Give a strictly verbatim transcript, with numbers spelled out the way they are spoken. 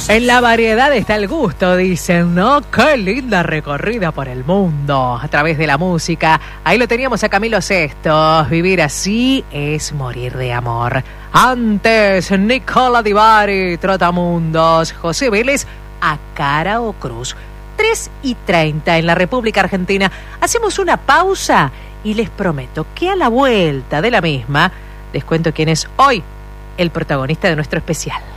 En la variedad está el gusto, dicen, ¿no? Qué linda recorrida por el mundo a través de la música. Ahí lo teníamos a Camilo Sesto. Vivir así es morir de amor. Antes, Nicola Di Bari, Trotamundos. José Vélez, A Cara o Cruz. tres y treinta en la República Argentina. Hacemos una pausa y les prometo que a la vuelta de la misma les cuento quién es hoy el protagonista de nuestro especial.